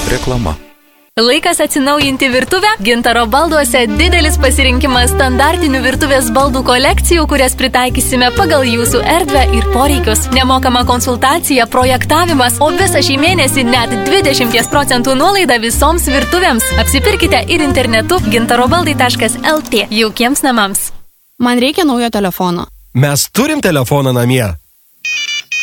Reklama. Laikas atsinaujinti virtuvę. Gintaro balduose didelis pasirinkimas standartinių virtuvės baldų kolekcijų, kurias pritaikysime pagal jūsų erdvę ir poreikius. Nemokama konsultacija, projektavimas, o visą šį mėnesį net 20% nuolaida visoms virtuvėms. Apsipirkite ir internetu gintarobaldai.lt. Jaukiems namams. Man reikia naujo telefono. Mes turim telefoną namie.